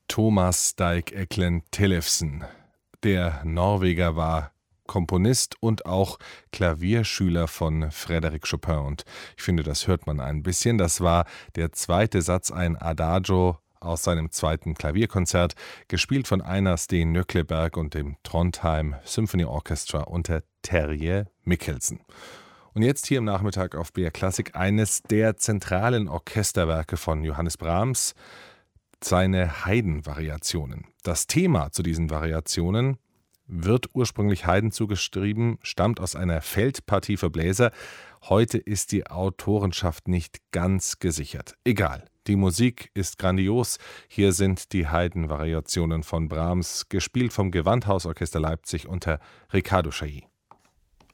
Thomas Dijk Eklund Tellefsen. Der Norweger war Komponist und auch Klavierschüler von Frédéric Chopin. Und ich finde, das hört man ein bisschen. Das war der zweite Satz, ein Adagio aus seinem zweiten Klavierkonzert, gespielt von Einar Steen Nøkleberg und dem Trondheim Symphony Orchestra unter Terje Mikkelsen. Und jetzt hier im Nachmittag auf BR Klassik eines der zentralen Orchesterwerke von Johannes Brahms, seine Haydn-Variationen. Das Thema zu diesen Variationen wird ursprünglich Haydn zugeschrieben, stammt aus einer Feldpartie für Bläser. Heute ist die Autorenschaft nicht ganz gesichert. Egal, die Musik ist grandios. Hier sind die Haydn-Variationen von Brahms, gespielt vom Gewandhausorchester Leipzig unter Riccardo Chailly.